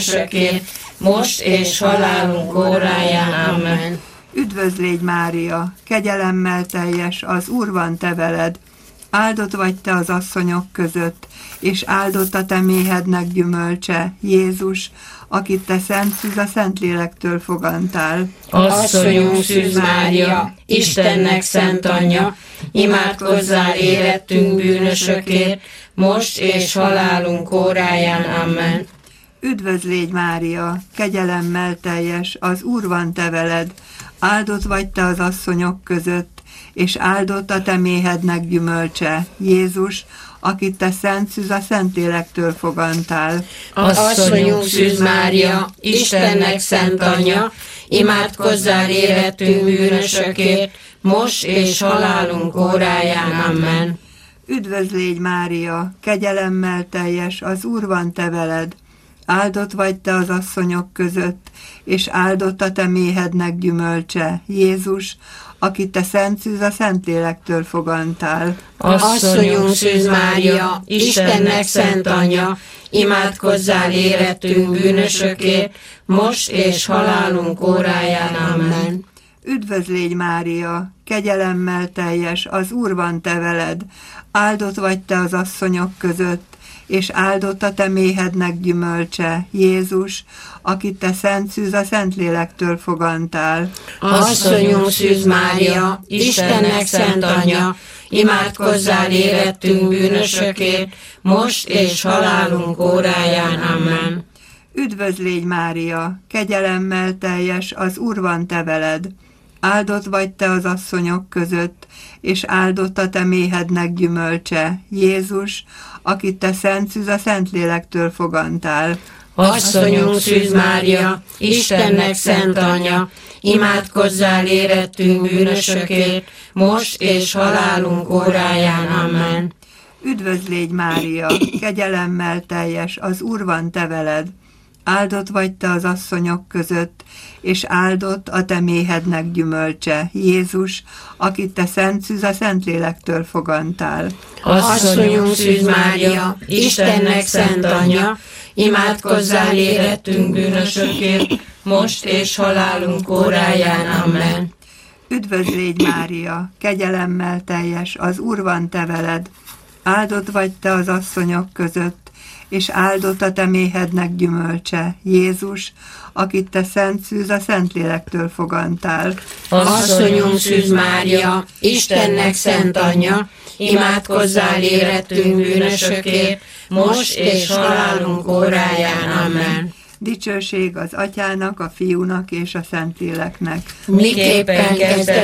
bűnösökért, most és halálunk óráján. Amen. Üdvözlégy Mária, kegyelemmel teljes, az Úr van te veled, áldott vagy te az asszonyok között, és áldott a te méhednek gyümölcse, Jézus, akit te Szent Szűz a Szentlélektől fogantál. Asszonyunk Szűz Mária, Istennek szent anyja, imádkozzál érettünk bűnösökért, most és halálunk óráján. Amen. Üdvözlégy Mária, kegyelemmel teljes, az Úr van te veled, áldott vagy te az asszonyok között, és áldott a te méhednek gyümölcse, Jézus, akit te Szent Szűz a Szentlélektől fogantál. Asszonyunk Szűz Mária, Istennek szent anyja, imádkozzál érettünk bűnösökért, most és halálunk óráján. Amen. Üdvözlégy Mária, kegyelemmel teljes, az Úr van te veled, áldott vagy te az asszonyok között, és áldott a te méhednek gyümölcse, Jézus, akit te Szent Szűz a Szentlélektől fogantál. Asszonyunk Szűz Mária, Istennek szent anyja, imádkozzál érettünk bűnösökért, most és halálunk óráján. Amen. Üdvözlégy Mária, kegyelemmel teljes, az Úr van te veled, áldott vagy te az asszonyok között, és áldott a te méhednek gyümölcse, Jézus, akit te Szent Szűz a Szentlélektől fogantál. Asszonyunk Szűz Mária, Istennek szent anyja, imádkozzál érettünk bűnösökért, most és halálunk óráján. Amen. Üdvözlégy Mária, kegyelemmel teljes, az Úr van te veled, áldott vagy te az asszonyok között, és áldott a te méhednek gyümölcse, Jézus, akit te Szent Szűz a Szentlélektől fogantál. Asszonyunk Szűz Mária, Istennek szent anyja, imádkozzál érettünk bűnösökért, most és halálunk óráján. Amen. Üdvözlégy Mária, kegyelemmel teljes, az Úr van te veled, áldott vagy te az asszonyok között, és áldott a te méhednek gyümölcse, Jézus, akit te Szent Szűz a Szentlélektől fogantál. Asszonyunk Szűz Mária, Istennek szent anyja, imádkozzál érettünk bűnösökért, most és halálunk óráján. Amen. Üdvözlégy Mária, kegyelemmel teljes, az Úr van te veled, áldott vagy te az asszonyok között, és áldott a te méhednek gyümölcse, Jézus, akit te Szent Szűz a Szentlélektől fogantál. Asszonyunk Szűz Mária, Istennek szent anyja, imádkozzál érettünk bűnösökért, most és halálunk óráján. Amen. Dicsőség az Atyának, a Fiúnak és a Szentléleknek. Miképpen kezdett